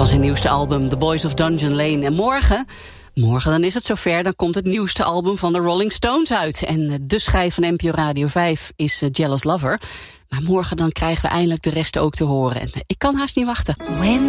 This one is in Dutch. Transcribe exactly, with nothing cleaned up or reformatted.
van zijn nieuwste album The Boys of Dungeon Lane. En morgen, morgen dan is het zover, dan komt het nieuwste album van de Rolling Stones uit. En de schijf van N P O Radio vijf is uh, Jealous Lover. Maar morgen dan krijgen we eindelijk de rest ook te horen. En ik kan haast niet wachten. When